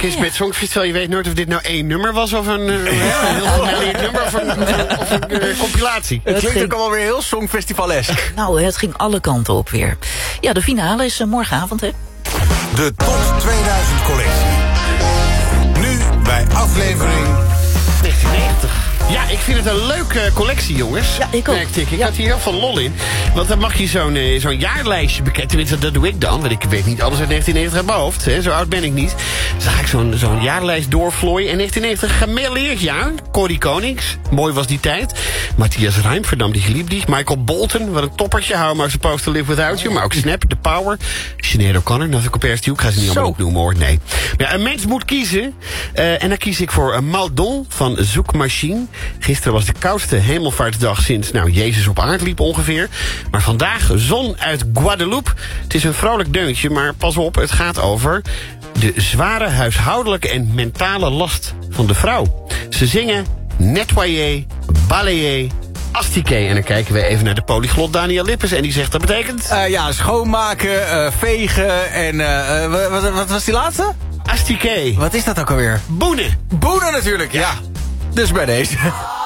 gekke is met Songfestival, je weet nooit of dit nou één nummer was of een heel gemêleerd nummer of een compilatie. Het klinkt ook allemaal weer heel Songfestival-esk. Nou, het ging alle kanten op weer. Ja, de finale is morgenavond, hè? De Top 2000 collectie. Nu bij aflevering 1990. Ja, ik vind het een leuke collectie, jongens. Ja, ik ook. Ik had hier heel veel lol in. Want dan mag je zo'n jaarlijstje bekijken. Tenminste, dat doe ik dan. Want ik weet niet alles uit 1990 uit mijn hoofd. Hè. Zo oud ben ik niet. Dus dan ga ik zo'n jaarlijst doorvlooien. En 1990, gemêleerd jaar. Corrie Konings. Mooi was die tijd. Matthias Reim, verdammt die geliefd. Michael Bolton, wat een toppertje. How am I supposed to live without you? Maar ook Snap, The Power. Sinead O'Connor, Nothing Compares to You. Ik ga ze niet allemaal opnoemen, hoor. Nee. Maar ja, een mens moet kiezen. En dan kies ik voor Maldon van Zoekmachine. Gisteren was de koudste hemelvaartsdag sinds Jezus op aarde liep ongeveer. Maar vandaag zon uit Guadeloupe. Het is een vrolijk deuntje, maar pas op, het gaat over de zware huishoudelijke en mentale last van de vrouw. Ze zingen nettoyer, balayer, astiquer. En dan kijken we even naar de polyglot Daniel Lippens. En die zegt dat betekent? Schoonmaken, vegen en... wat was die laatste? Astiquer. Wat is dat ook alweer? Boenen. Boenen natuurlijk, ja. Dus bij deze.